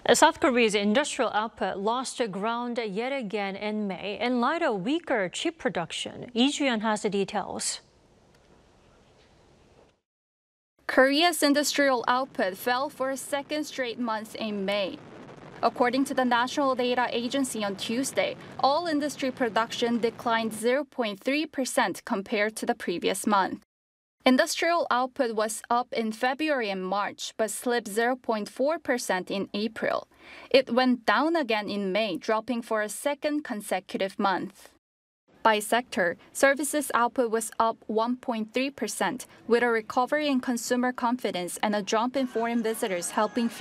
South Korea's industrial output lost ground yet again in May in light of weaker chip production. Lee Ju-yeon has the details. Korea's industrial output fell for a second straight month in May. According to the National Data Agency on Tuesday, all industry production declined 0.3% compared to the previous month. Industrial output was up in February and March, but slipped 0.4% in April. It went down again in May, dropping for a second consecutive month. By sector, services output was up 1.3%, with a recovery in consumer confidence and a jump in foreign visitors helping fuel